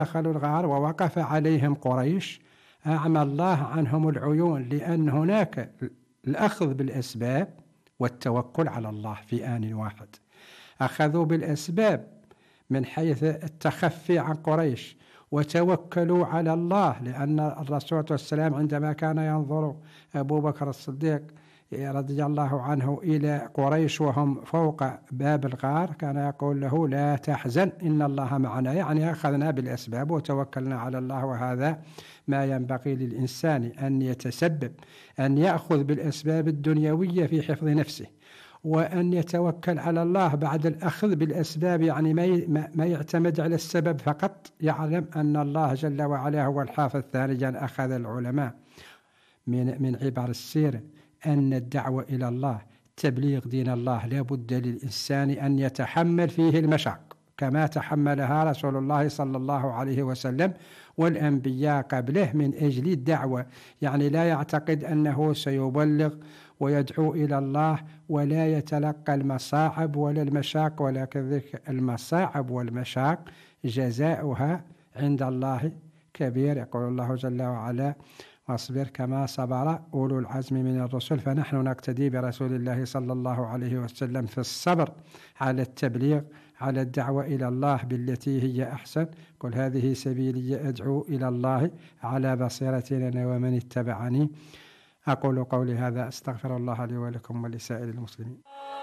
دخلوا الغار ووقف عليهم قريش أعمى الله عنهم العيون، لأن هناك الأخذ بالأسباب والتوكل على الله في آن واحد. أخذوا بالأسباب من حيث التخفي عن قريش، وتوكلوا على الله، لأن الرسول والسلام عندما كان ينظر أبو بكر الصديق رضي الله عنه إلى قريش وهم فوق باب الغار كان يقول له: لا تحزن إن الله معنا، يعني أخذنا بالأسباب وتوكلنا على الله. وهذا ما ينبغي للإنسان أن يتسبب، أن يأخذ بالأسباب الدنيوية في حفظ نفسه، وأن يتوكل على الله بعد الأخذ بالأسباب، يعني ما يعتمد على السبب فقط، يعلم أن الله جل وعلا هو الحافظ. ثانيا، أخذ العلماء من عبر السيرة أن الدعوة إلى الله تبليغ دين الله لا بد للإنسان أن يتحمل فيه المشاق كما تحملها رسول الله صلى الله عليه وسلم والأنبياء قبله من أجل الدعوة. يعني لا يعتقد أنه سيبلغ ويدعو إلى الله ولا يتلقى المصاعب ولا المشاق، ولكن المصاعب والمشاق جزاؤها عند الله كبير. يقول الله جل وعلا: واصبر كما صبر أولو العزم من الرسل. فنحن نقتدي برسول الله صلى الله عليه وسلم في الصبر على التبليغ، على الدعوة إلى الله بالتي هي أحسن. قل هذه سبيلي أدعو إلى الله على بصيرة أنا ومن اتبعني. أقول قولي هذا، أستغفر الله لي ولكم ولسائر المسلمين.